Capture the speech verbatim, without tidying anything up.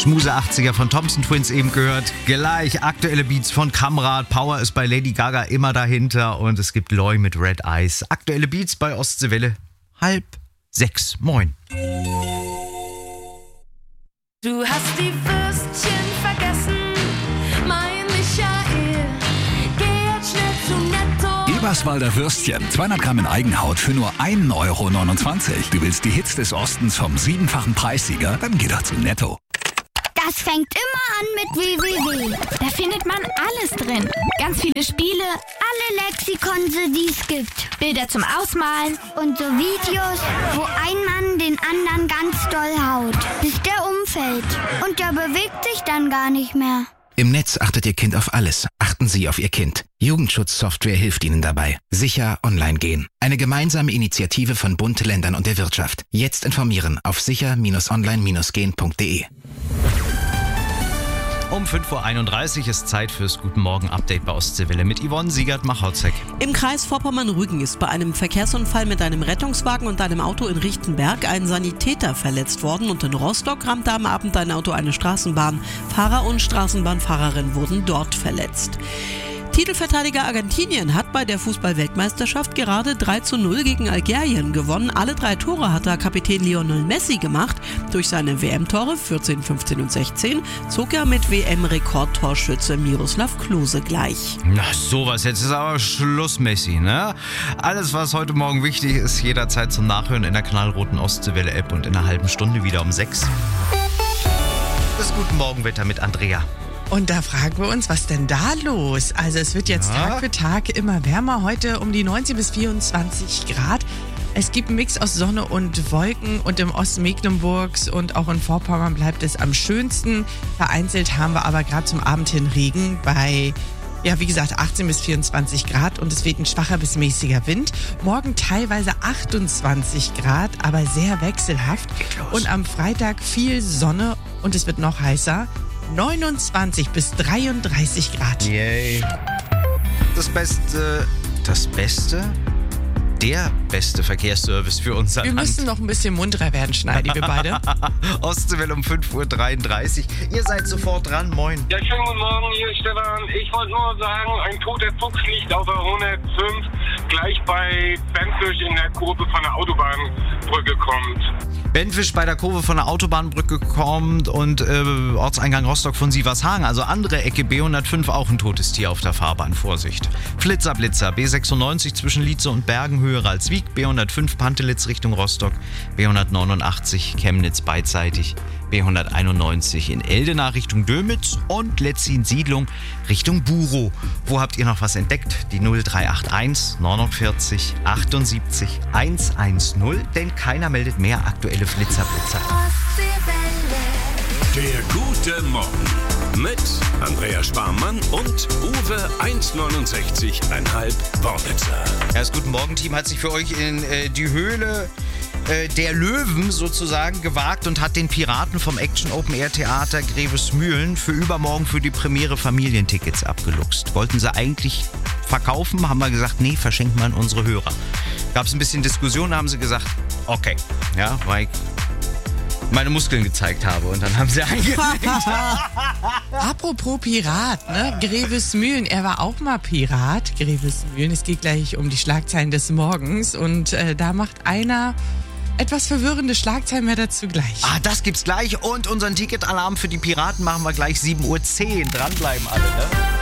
Schmuse achtziger von Thompson Twins eben gehört. Gleich aktuelle Beats von Kamrat. Power ist bei Lady Gaga immer dahinter. Und es gibt Loy mit Red Eyes. Aktuelle Beats bei Ostseewelle. Halb sechs. Moin. Du hast die Würstchen vergessen, mein Michael. Geh jetzt schnell zu Netto. Eberswalder Würstchen, zweihundert Gramm in Eigenhaut für nur ein Euro neunundzwanzig. Du willst die Hits des Ostens vom siebenfachen Preissieger? Dann geh doch zu Netto. Das fängt immer an mit www. Da findet man alles drin. Ganz viele Spiele, alle Lexikonse, die es gibt. Bilder zum Ausmalen und so Videos, wo ein Mann den anderen ganz doll haut, bis der umfällt. Und der bewegt sich dann gar nicht mehr. Im Netz achtet Ihr Kind auf alles. Achten Sie auf Ihr Kind. Jugendschutzsoftware hilft Ihnen dabei. Sicher online gehen. Eine gemeinsame Initiative von Bund, Ländern und der Wirtschaft. Jetzt informieren auf sicher Bindestrich online gehen punkt de. Um fünf Uhr einunddreißig ist Zeit fürs Guten Morgen Update bei Ostseewelle mit Yvonne Siegert-Machotzek. Im Kreis Vorpommern-Rügen ist bei einem Verkehrsunfall mit einem Rettungswagen und einem Auto in Richtenberg ein Sanitäter verletzt worden und in Rostock rammte am Abend ein Auto eine Straßenbahn. Fahrer und Straßenbahnfahrerin wurden dort verletzt. Titelverteidiger Argentinien hat bei der Fußball-Weltmeisterschaft gerade drei zu null gegen Algerien gewonnen. Alle drei Tore hat der Kapitän Lionel Messi gemacht. Durch seine W M-Tore vierzehn, fünfzehn und sechzehn zog er mit W M-Rekordtorschütze Miroslav Klose gleich. Na sowas, jetzt ist aber Schluss, Messi, ne? Alles, was heute Morgen wichtig ist, jederzeit zum Nachhören in der knallroten Ostseewelle-App und in einer halben Stunde wieder um sechs. Das Guten Morgen-Wetter mit Andrea. Und da fragen wir uns, was denn da los? Also es wird jetzt ja. Tag für Tag immer wärmer. Heute um die neunzehn bis vierundzwanzig Grad. Es gibt einen Mix aus Sonne und Wolken und im Osten Mecklenburgs und auch in Vorpommern bleibt es am schönsten. Vereinzelt haben wir aber gerade zum Abend hin Regen bei, ja wie gesagt, achtzehn bis vierundzwanzig Grad und es weht ein schwacher bis mäßiger Wind. Morgen teilweise achtundzwanzig Grad, aber sehr wechselhaft. Und am Freitag viel Sonne und es wird noch heißer. neunundzwanzig bis dreiunddreißig Grad. Yay. Das Beste, das Beste, der beste Verkehrsservice für unser Wir Land. müssen noch ein bisschen munterer werden, Schneidi, wir beide. Ostseewelle um fünf Uhr dreiunddreißig. Ihr seid sofort dran, moin. Ja, schönen guten Morgen, hier ist Stefan. Ich wollte nur sagen, ein toter Fuchs liegt auf der hundertfünf, gleich bei Benfisch in der Kurve von der Autobahnbrücke kommt. Benfisch bei der Kurve von der Autobahnbrücke kommt und äh, Ortseingang Rostock von Sievershagen, also andere Ecke B hundertfünf, auch ein totes Tier auf der Fahrbahn, Vorsicht. Flitzer, Blitzer, B sechsundneunzig zwischen Lietze und Bergenhöhe Ralswiek, B hundertfünf Pantelitz Richtung Rostock, B hundertneunundachtzig Chemnitz beidseitig, B hunderteinundneunzig in Eldena Richtung Dömitz und Letzin Siedlung Richtung Burow. Wo habt ihr noch was entdeckt? Die null drei acht eins neunundvierzig achtundsiebzig hundertzehn, denn keiner meldet mehr aktuelle Flitzerblitzer. Der Gute Morgen mit Andrea Sparmann und Uwe hundertneunundsechzig Komma fünf Wortwitzer. Ja, das Guten Morgen-Team hat sich für euch in äh, die Höhle äh, der Löwen sozusagen gewagt und hat den Piraten vom Action Open Air Theater Grevesmühlen für übermorgen für die Premiere Familientickets abgeluchst. Wollten sie eigentlich verkaufen, haben wir gesagt, nee, verschenken wir an unsere Hörer. Gab es ein bisschen Diskussion, haben sie gesagt, okay, ja, weil ich meine Muskeln gezeigt habe und dann haben sie eingelegt. Apropos Pirat, ne? Grevesmühlen, er war auch mal Pirat, Grevesmühlen. Es geht gleich um die Schlagzeilen des Morgens und äh, da macht einer etwas verwirrende Schlagzeilen, mehr dazu gleich. Ah, das gibt's gleich und unseren Ticketalarm für die Piraten machen wir gleich sieben Uhr zehn. Dranbleiben alle, ne?